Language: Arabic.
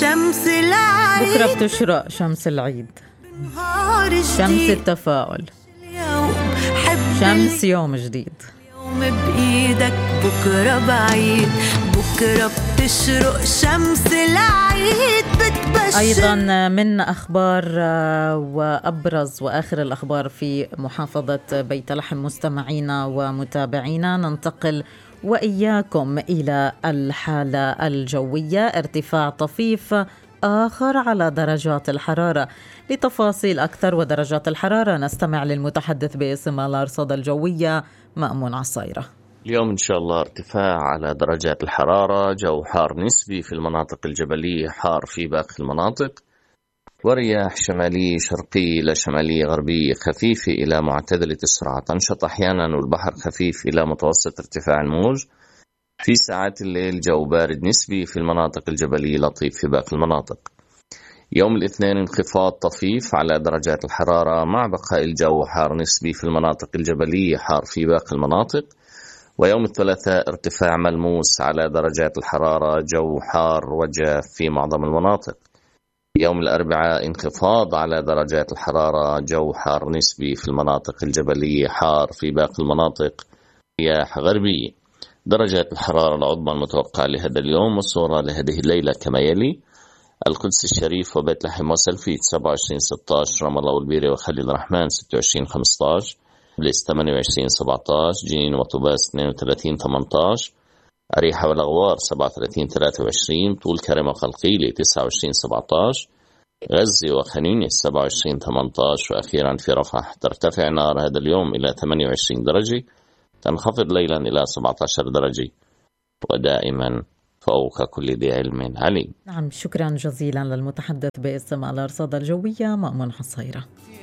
شمس العيد بكرة بتشرق شمس العيد، شمس التفاؤل، شمس يوم جديد. يوم بإيدك بكرة بعيد، بكرة بتشرق شمس العيد بتبشر. أيضا من أخبار وأبرز وآخر الأخبار في محافظة بيت لحم مستمعينا ومتابعينا، ننتقل وإياكم إلى الحالة الجوية. ارتفاع طفيف آخر على درجات الحرارة. لتفاصيل أكثر ودرجات الحرارة نستمع للمتحدث باسم الأرصاد الجوية مأمون عصيرة. اليوم إن شاء الله ارتفاع على درجات الحرارة، جو حار نسبي في المناطق الجبلية، حار في باقي المناطق، ورياح شمالية شرقية إلى شمالية غربية خفيفة إلى معتدلة السرعة، تنشط أحيانا والبحر خفيف إلى متوسط ارتفاع الموج. في ساعات الليل جو بارد نسبي في المناطق الجبلية، لطيف في باقي المناطق. يوم الاثنين انخفاض طفيف على درجات الحرارة مع بقاء الجو حار نسبي في المناطق الجبلية، حار في باقي المناطق. ويوم الثلاثاء ارتفاع ملموس على درجات الحرارة، جو حار وجاف في معظم المناطق. يوم الأربعاء انخفاض على درجات الحرارة، جو حار نسبي في المناطق الجبلية، حار في باقي المناطق، رياح غربية. درجات الحرارة العظمى المتوقعة لهذا اليوم والصورة لهذه الليلة كما يلي: القدس الشريف وبيت لحم وسلفيت 27-16، رام الله والبيرة وخليل الرحمن 26-15، بليس 28-17، جنين وطوباس 32-18، أريحة والأغوار 37-23، طول كرم وخلقيلة 29-17، غزة وخنينة 27-18، وأخيرا في رفح ترتفع نار هذا اليوم إلى 28 درجة، تنخفض ليلا إلى 17 درجة، ودائما فوق كل ذي علم عليم. نعم، شكرا جزيلا للمتحدث باسم الأرصاد الجوية مأمون حصيرة.